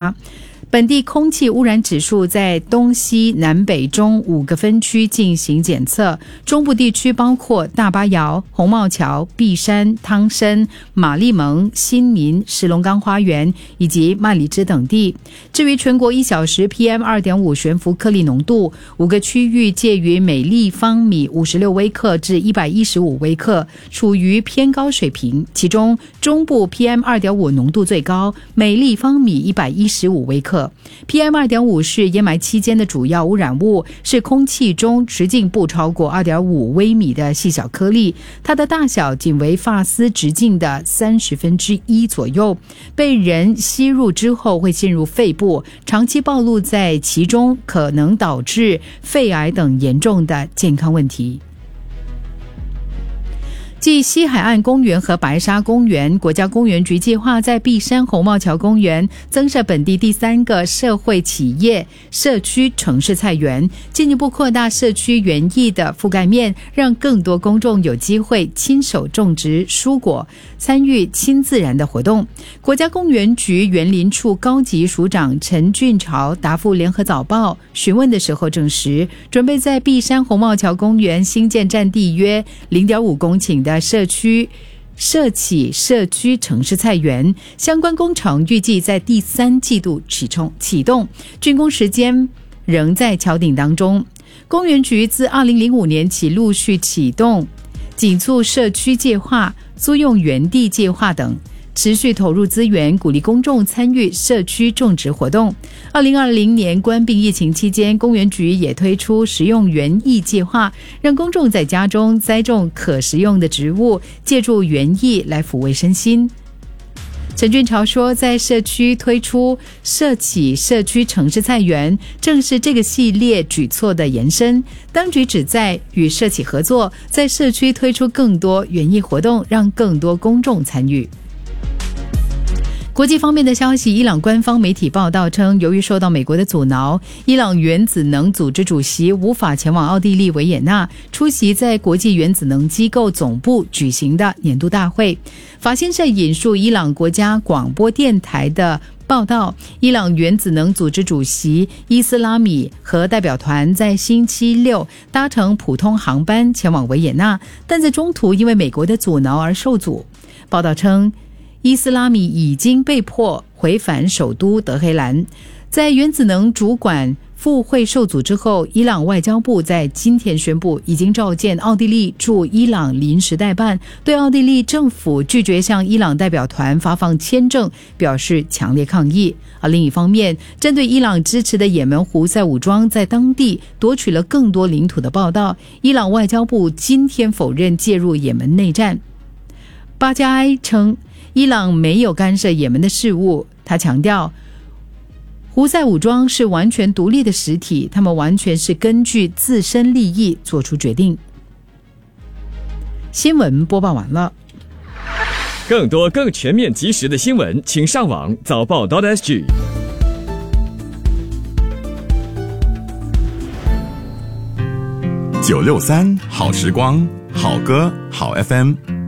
查。本地空气污染指数在东西南北中5个分区进行检测，中部地区包括大巴窑、红帽桥、碧山、汤生、马利蒙、新民、石龙岗花园以及麦里芝等地。至于全国1小时 PM2.5 悬浮颗粒浓度，5个区域介于每立方米56微克至115微克，处于偏高水平，其中中部 PM2.5 浓度最高，每立方米115微克。PM2.5 是烟霾期间的主要污染物，是空气中直径不超过 2.5 微米的细小颗粒，它的大小仅为发丝直径的1/30左右，被人吸入之后会进入肺部，长期暴露在其中可能导致肺癌等严重的健康问题。继西海岸公园和白沙公园，国家公园局计划在碧山红帽桥公园增设本地第3个社会企业社区城市菜园，进一步扩大社区园艺的覆盖面，让更多公众有机会亲手种植蔬果，参与亲自然的活动。国家公园局园林处高级署长陈俊朝答复联合早报询问的时候证实，准备在碧山红帽桥公园新建占地约 0.5 公顷的社区城市菜园，相关工程预计在第3季度启动，竣工时间仍在敲定当中。公园局自2005年起陆续启动紧促社区计划、租用园地计划等，持续投入资源，鼓励公众参与社区种植活动。2020年冠病疫情期间，公园局也推出食用园艺计划，让公众在家中栽种可食用的植物，借助园艺来抚慰身心。陈俊朝说，在社区推出社企社区城市菜园，正是这个系列举措的延伸。当局旨在与社企合作，在社区推出更多园艺活动，让更多公众参与。国际方面的消息，伊朗官方媒体报道称，由于受到美国的阻挠，伊朗原子能组织主席无法前往奥地利维也纳出席在国际原子能机构总部举行的年度大会。法新社引述伊朗国家广播电台的报道，伊朗原子能组织主席伊斯拉米和代表团在星期六搭乘普通航班前往维也纳，但在中途因为美国的阻挠而受阻。报道称，伊斯拉米已经被迫回返首都德黑兰。在原子能主管赴会受阻之后，伊朗外交部在今天宣布，已经召见奥地利驻伊朗临时代办，对奥地利政府拒绝向伊朗代表团发放签证表示强烈抗议。另一方面，针对伊朗支持的也门胡塞武装在当地夺取了更多领土的报道，伊朗外交部今天否认介入也门内战。巴加埃称，伊朗没有干涉也门的事务。他强调，胡塞武装是完全独立的实体，他们完全是根据自身利益做出决定。新闻播报完了。 更多更全面及时的新闻，请上网早报.sg。 963好时光，好歌好 FM。